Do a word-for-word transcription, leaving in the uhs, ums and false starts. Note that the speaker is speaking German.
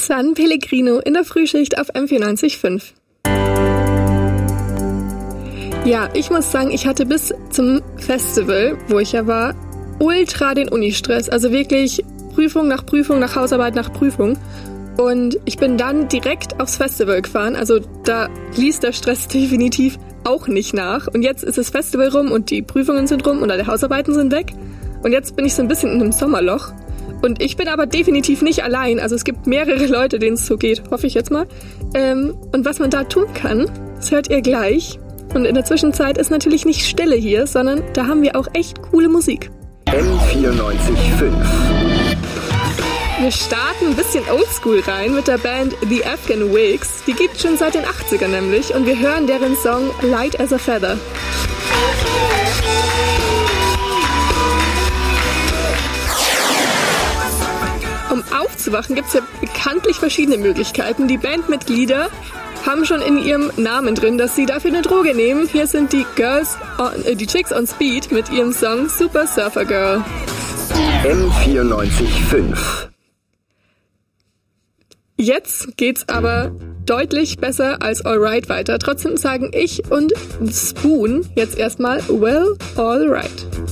San Pellegrino in der Frühschicht auf M vierundneunzig Komma fünf. Ja, ich muss sagen, ich hatte bis zum Festival, wo ich ja war, ultra den Unistress. Also wirklich Prüfung nach Prüfung, nach Hausarbeit nach Prüfung. Und ich bin dann direkt aufs Festival gefahren. Also da ließ der Stress definitiv auch nicht nach. Und jetzt ist das Festival rum und die Prüfungen sind rum und alle Hausarbeiten sind weg. Und jetzt bin ich so ein bisschen in einem Sommerloch. Und ich bin aber definitiv nicht allein. Also es gibt mehrere Leute, denen es so geht, hoffe ich jetzt mal. Ähm, und was man da tun kann, das hört ihr gleich. Und in der Zwischenzeit ist natürlich nicht Stille hier, sondern da haben wir auch echt coole Musik. M vierundneunzig Komma fünf. Wir starten ein bisschen oldschool rein mit der Band The Afghan Wigs. Die gibt es schon seit den achtzigern nämlich und wir hören deren Song Light as a Feather. Um aufzuwachen gibt es ja bekanntlich verschiedene Möglichkeiten. Die Bandmitglieder haben schon in ihrem Namen drin, dass sie dafür eine Droge nehmen. Hier sind die Girls, on, äh, die Chicks on Speed mit ihrem Song Super Surfer Girl. M vierundneunzig Komma fünf. Jetzt geht's aber deutlich besser als Alright weiter. Trotzdem sagen ich und Spoon jetzt erstmal Well, Alright.